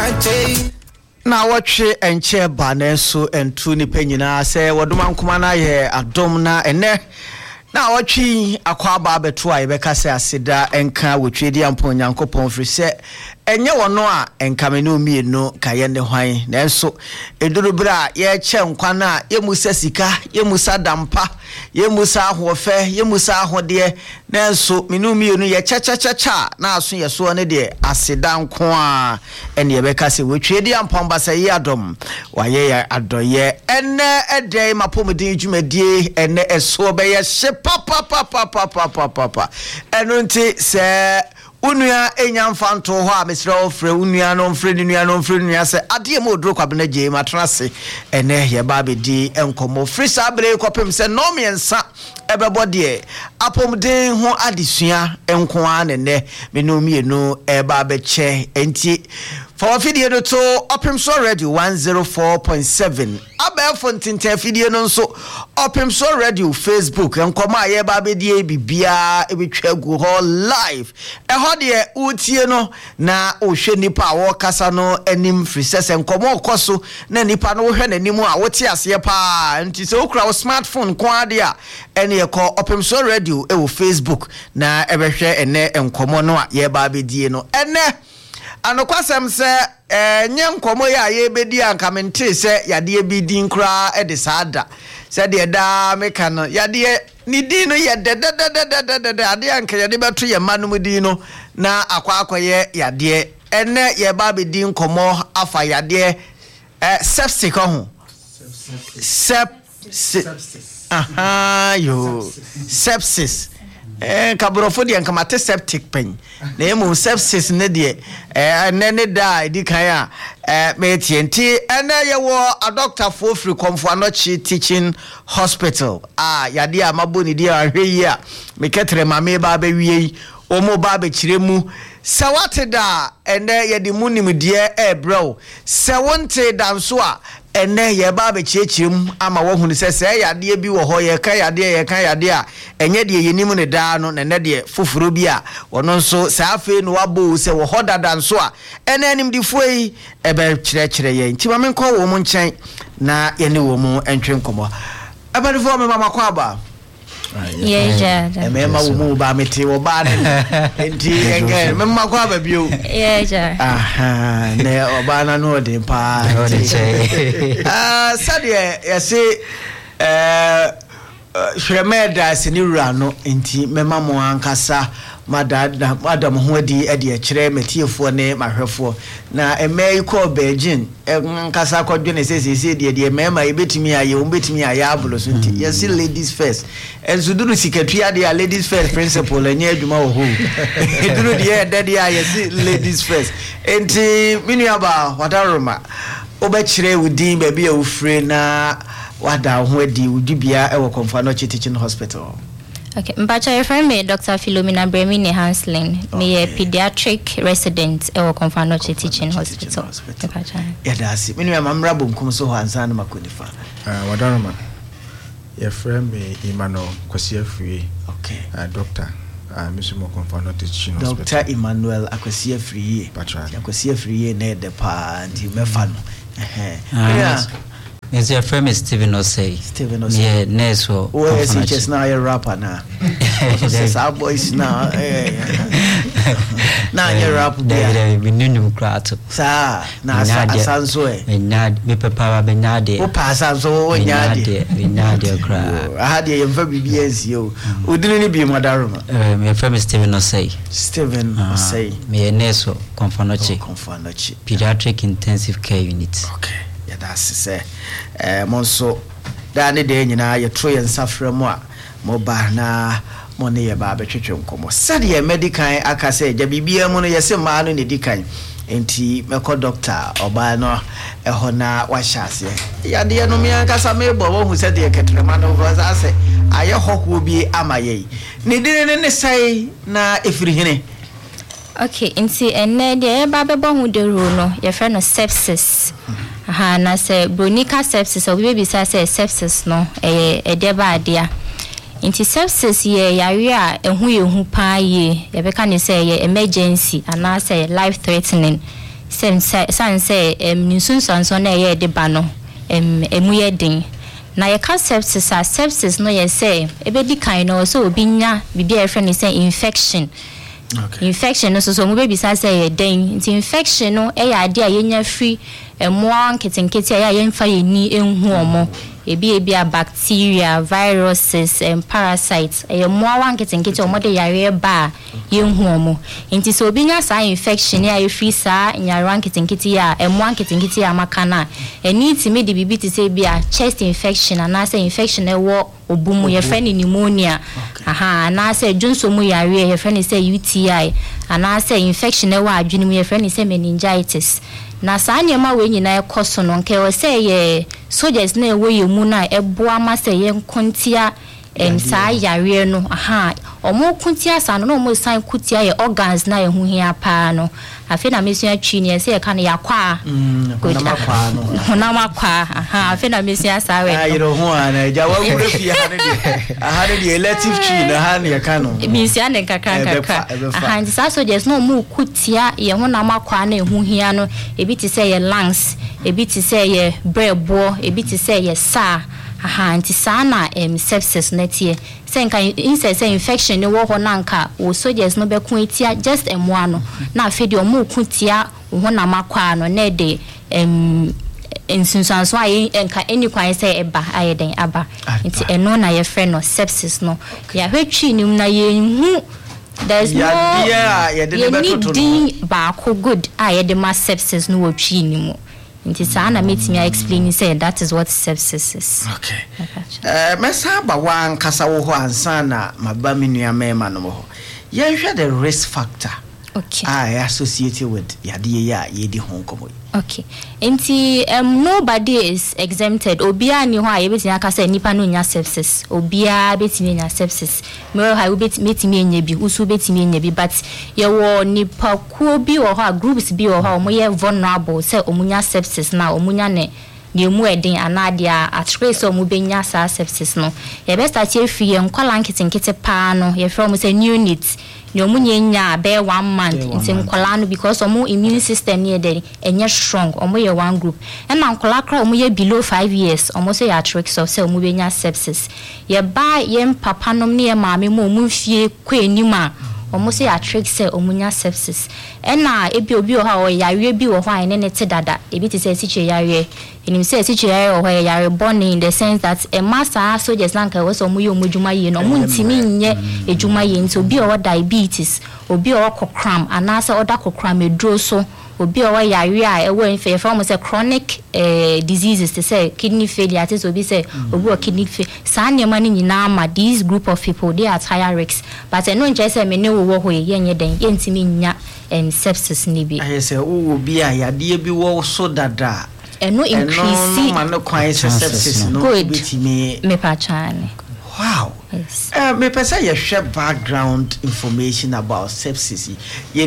na watche enche baneso entu ni penyina se wodoma nkoma na ye adom na ene na watchi akwa ba beto a yebeka se aseda enka wotwedi ampo nyankopon firi se enye wono a enkamenu mienu kaye ne hwan na enso eduru bra ye che nkwa na ye musa sika ye musa dampa ye musa ahofe ye musa ahode na enso menu mienu ye cha na aso ye so ne de aseda nko a ene yebeka se wotwedi ampo mbasa ye adom waye ya adoye ene ede mapomudi dwumadie ene eso be ye papa enunti se unua enyamfa nto ho a mesra ofre unua no mfre nua no mfre nua se ade mo odro kwabena je matrase ene ye ba bedi enkomo free sabre kopem se no miensa ebebode apomden ho adesua enko anene menu mienu eba beche enti for video no to opem so radio 104.7 abefo ntinten video no nso opem so radio Facebook enkoma ye ba bedie bibia ebetwa gu ho live de utie no na ohwe nipa a wo kasa no anim frisese enkomo okoso na nipa no hwe nanim a wote ase pa nti se okura wo smartphone ko ade a ene ye ko opem so radio e wo Facebook na ebehwe ene enkomo no a ye ba bedie no ene anokwasem se nye nkomo ya ye bedi anka mente se yade bi din kra e de sada se de da meka no yade ni din no ye de ade anka yade beto ye manum din no na akwa ye yade ene ye ba be din nkomo afa yade septic ho sepsis kabrofo de anka mate septic pen na emu sepsis ne de ne da edikan a metienti ene ye wo a doctor for free comfort anochi teaching hospital yade amaboni de ahwe a meketre mame ba ba wie omo ba be kiremu sawate da ene ye de munim de bro sawonte da so a ene ye ba be chiechim ama wo hunu se yade bi wo ho ye kan yade a enye de yenim ne da no ne de foforo bi a wono nso sa afi no wabo se wo ho dada nso a ene anim di foi ebe kire ye nti ma men ko wo mu nchen na ye ne wo mu entwe nkomo ebe de fo me mama kwa ba yeah mema wo mu ba meti wo ba ne enti enge mema kwa ba bio yeah ne oba na no de pa sade yesi hwemeda sinira no enti mema mo ankasa madam ho adi kire metiefo ne mahwefo na emei ko Beijing ankasa kwadwene sesese de mema ebetimi aye ombetimi aye abolo so nti yesi ladies first enzuduru sikatria de ladies first principle enye adwuma wo ho eduru de yesi ladies first enti minuaba wadaroma obekire wudin ba bia wofre na wada ho adi wudibia ewo Komfano Teaching Hospital. Okay, Mbacha, your friend me Dr. Philomena Bremini Hanslin, me a pediatric resident ewo Komfano Teaching Hospital. Yeah, that's it. Me no mamra bom kum so hansa na makonifa. Wadaroma. Your friend me Emmanuel Kwasi Free. Okay. Doctor Mr. Komfano Teaching Hospital. Dr. Emmanuel Kwasi Free. Kwasi Free na de pa ndi mefa no. Yeah. Is your friend Stephen Osei? Yeah, Neso. Oh, yes, he just now a rapper now. Yes, our boys now. Now you're rapper. We knew Crato. Sir, now Sanso. Me papa Benade. Oh, pass Sanso, Benade cry. I had a very BS you. Who didn't be Madaruma? My friend Stephen Osei. Stephen Osei. Me Neso, Komfanochi. Pediatric intensive care unit. Okay. Yeah, that's say monso da ne de nyina ye tro ye nsafre mu a mo ba na mo ne ye ba betwetwe nkomo sade ye medical aka say ja bibia mu no ye se ma no ne dikan enti meko doctor oba no eho na wa hyase ya de no mi aka sa me bo wo hu sade ye ketre ma no go za say aye hokwo bi amaye ne dire ne sai na efiri hene. Okay, enti enne de ba be bo hu de ro no ye fe no sepsis. Na se bronica sepsis obi be say sepsis no de ba adia Inti sepsis ye yare a ehu pa ye beka ne say ye emergency and say life threatening say nisunsanso na ye de ba no emu ye din na ye ka sepsis no ye say ebedi kan no so obi nya bibi e friend say infection. Okay. Infection no so mo baby say ye den nti infection no e ya ade a ye nya free emoa nketenkete a ye mfa ye ni enhu omo ebi a bacteria, viruses and parasites e emoa wan nketenkete omo de yare ba ye enhu omo nti so obi nya sa infection ya ye free sa nyare nketenkete ya emoa nketenkete ya makana eni ti me de bibi ti say bi a chest infection and say infection e wo obumu ye friend pneumonia na say junso mu yare ye friend say UTI and say infection e wo adwene mu ye friend say meningitis na saa nyema we nyina ekoso no nke we say ye soldiers na we yemu na eboa ma say ye nkontia saa yare no omo kuntia sa no omo san kutia ye organs na ye hu hia pa no afi na mesu atwi ne say ye ka na yakwa na makwa afi na mesu asa we ayiro hu ana ja wa wure fi ha ne de elective tree na ha ne ka no mesu ane kakra nti sa soldiers no omo kutia ye hu na makwa na hu hia no ebi ti say ye lungs ebi ti say ye brebo ebi ti say ye sa nti sana sepsis netie senka insect infection ne wo ho nanka wo soldiers no be kun etia just emoa no na afedi omo kutia ho na makwa no na de insunsanso ayi enka eni kwan say eba ayeden aba nti eno na ye friend no sepsis no ya hwetwi nim na ye hu there's no need ba ko good ayede ma sepsis no wo twi nim nti sana metimi explain say that is what sepsis is. Okay. Mesa ba wan kasa wo ho ansana maba menua mema no ho. Ye hwe the risk factor. Okay. Associated with yade ya yedi ho komo. Okay. Nti nobody is exempted. Obia ni ho a yebetimi aka say nipa no nya sepsis. Obia betimi nya sepsis. Me ha betimi nya bi, usu betimi nya bi, but ye wo nipa ku bi wo ho groups bi wo ho mo ye vulnerable say omunya sepsis na omunya ne emu edin anadia atrace omu benya sa sepsis no. Ye best start ye free nkwala nketenkete pa no ye from say new needs. Ni omunye nya be 1 month nti nkwala no because omu immune system ne dey enye strong omu ye one group and na nkwala kra omu ye below 5 years omu say ya trick so say omu benya sepsis ye ba ye papa nom ne ye maame mo omu fie kwanima omu say ya trick say omu nya sepsis and na ebi obi o ha o yare bi wo ho an ne te dada ebi ti say siche yare enim say siche yare o ho yare born in the sense that a master soldiers nanka wo so omu ye omujuma ye no omu ntimi nye ejuma ye nti obi o diabetes obi o kokram anase oda kokram edro so obi o yare a e wo enfe from say chronic diseases to say kidney failure at obi say obi o kidney failure sa nyema ni nyina ma these group of people they are higher risk but no nche say me ne wo ho ye nye den ye ntimi nya sepsis ni bi I say wo bi a yade bi wo so dada no increase man no kwan sepsis no betimi me pa chane. Wow. Yes. Me person you share background information about sepsis.